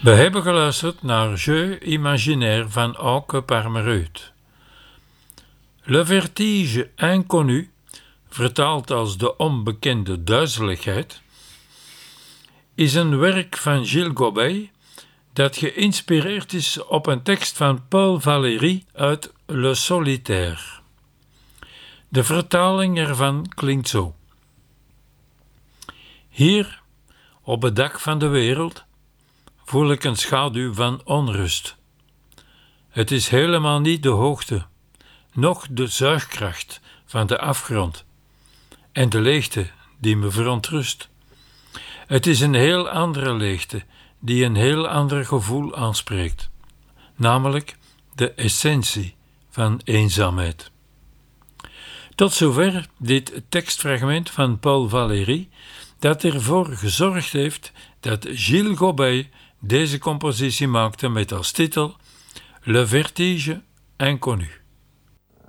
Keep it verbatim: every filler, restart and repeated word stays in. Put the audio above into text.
We hebben geluisterd naar Jeu imaginaire van Auke Parmereut. Le vertige inconnu, vertaald als de onbekende duizeligheid, is een werk van Gilles Gobey dat geïnspireerd is op een tekst van Paul Valéry uit Le Solitaire. De vertaling ervan klinkt zo. Hier, op het dak van de wereld, voel ik een schaduw van onrust. Het is helemaal niet de hoogte, noch de zuigkracht van de afgrond en de leegte die me verontrust. Het is een heel andere leegte die een heel ander gevoel aanspreekt, namelijk de essentie van eenzaamheid. Tot zover dit tekstfragment van Paul Valéry, dat ervoor gezorgd heeft dat Gilles Gobey deze compositie maakte met als titel Le vertige inconnu.